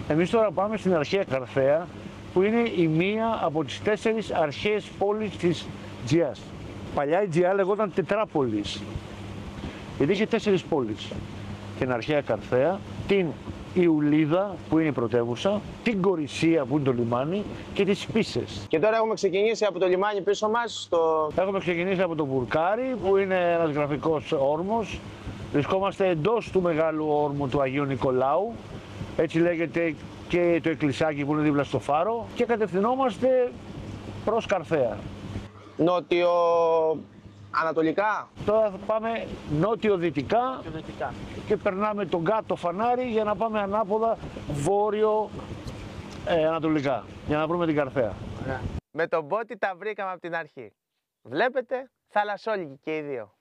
Εμείς τώρα πάμε στην αρχαία Καρθέα, που είναι η μία από τις 4 αρχαίες πόλεις της Τζιάς. Παλιά η Τζιά λεγόταν Τετράπολης, γιατί είχε 4 πόλεις. Την αρχαία Καρθέα, την Ιουλίδα που είναι η πρωτεύουσα, την Κορισία που είναι το λιμάνι και τις Πίσες. Και τώρα έχουμε ξεκινήσει από το λιμάνι πίσω μας Έχουμε ξεκινήσει από το Βουρκάρι που είναι ένας γραφικός όρμος. Βρισκόμαστε εντός του μεγάλου όρμου του Αγίου Νικολάου, έτσι λέγεται και το εκκλησάκι που είναι δίπλα στο φάρο, και κατευθυνόμαστε προς Καρθέα. νότιο-ανατολικά. Τώρα θα πάμε νότιο-δυτικά και περνάμε τον κάτω φανάρι για να πάμε ανάποδα βόρειο-ανατολικά, για να βρούμε την Καρθέα. Με τον μπότι τα βρήκαμε από την αρχή. Βλέπετε, θαλασσόλικοι και οι δύο.